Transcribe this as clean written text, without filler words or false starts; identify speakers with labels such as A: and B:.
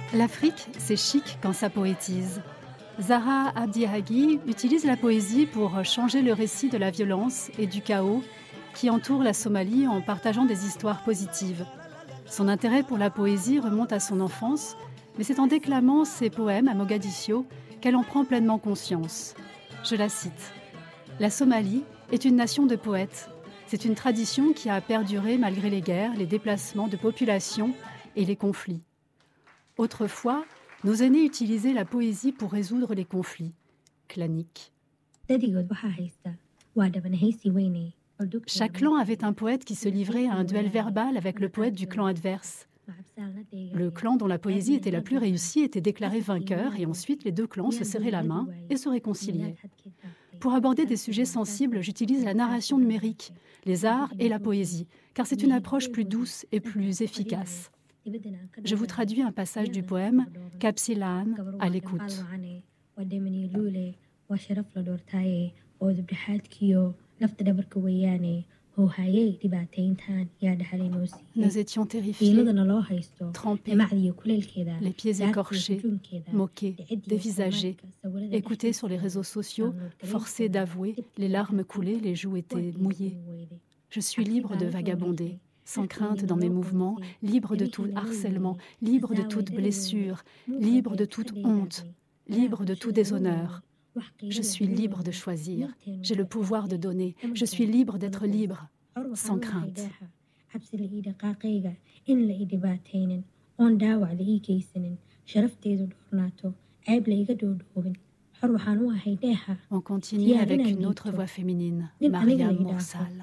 A: L'Afrique, c'est chic quand ça poétise. Zahra Abdihaghi utilise la poésie pour changer le récit de la violence et du chaos qui entoure la Somalie en partageant des histoires positives. Son intérêt pour la poésie remonte à son enfance, mais c'est en déclamant ses poèmes à Mogadiscio qu'elle en prend pleinement conscience. Je la cite. « La Somalie est une nation de poètes. C'est une tradition qui a perduré malgré les guerres, les déplacements de population et les conflits. Autrefois, nos aînés utilisaient la poésie pour résoudre les conflits claniques. Chaque clan avait un poète qui se livrait à un duel verbal avec le poète du clan adverse. Le clan dont la poésie était la plus réussie était déclaré vainqueur et ensuite les deux clans se serraient la main et se réconciliaient. Pour aborder des sujets sensibles, j'utilise la narration numérique, les arts et la poésie, car c'est une approche plus douce et plus efficace. Je vous traduis un passage du poème « Kapsilan » à l'écoute. Nous étions terrifiés, trempés, les pieds écorchés, moqués, dévisagés, écoutés sur les réseaux sociaux, forcés d'avouer, les larmes coulaient, les joues étaient mouillées. Je suis libre de vagabonder, sans crainte dans mes mouvements, libre de tout harcèlement, libre de toute blessure, libre de toute honte, libre de tout déshonneur. Je suis libre de choisir, j'ai le pouvoir de donner, je suis libre d'être libre, sans crainte. On continue avec une autre voix féminine, Mariam Moursal.